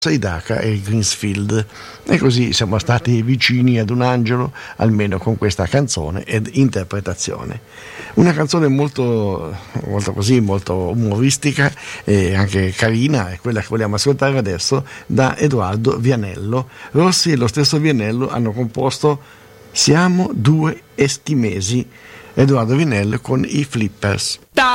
Seidaka e Greensfield, e così siamo stati vicini ad un angelo, almeno con questa canzone ed interpretazione. Una canzone molto umoristica e anche carina, è quella che vogliamo ascoltare adesso, da Edoardo Vianello. Rossi e lo stesso Vianello hanno composto Siamo due estimesi, Edoardo Vianello con i Flippers.